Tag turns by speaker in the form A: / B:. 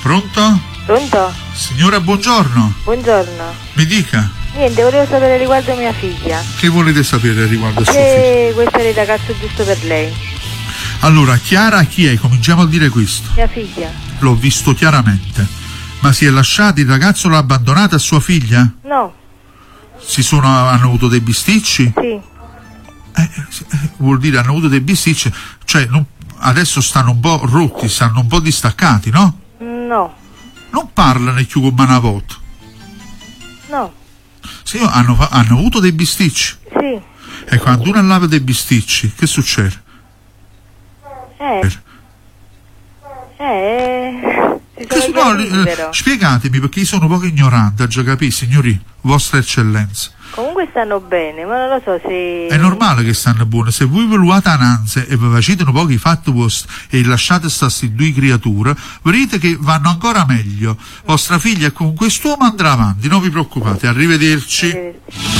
A: Pronto?
B: Pronto?
A: Signora, buongiorno.
B: Buongiorno.
A: Mi dica.
B: Niente, volevo sapere riguardo mia figlia.
A: Che volete sapere riguardo a sua
B: Se
A: figlia?
B: questo è il ragazzo giusto per lei.
A: Allora, Chiara chi è? Cominciamo a dire questo.
B: Mia figlia.
A: L'ho visto chiaramente. Ma si è lasciato, il ragazzo l'ha abbandonata a sua figlia?
B: No.
A: Hanno avuto dei bisticci?
B: Sì.
A: Vuol dire hanno avuto dei bisticci, cioè adesso stanno un po' rotti, stanno un po' distaccati, no?
B: No.
A: Non parlano più come una volta.
B: No.
A: Se hanno avuto dei bisticci.
B: Sì.
A: E quando uno lava dei bisticci, che succede? Spiegatemi, perché io sono poco ignorante, già capisci, signori, vostra eccellenza.
B: Comunque stanno bene, ma non lo so se...
A: È normale che stanno buone. Se voi volevate ananze e vi facete un po' i fatti vostri e lasciate queste due creature, vedrete che vanno ancora meglio. Vostra figlia con quest'uomo andrà avanti, non vi preoccupate. Arrivederci.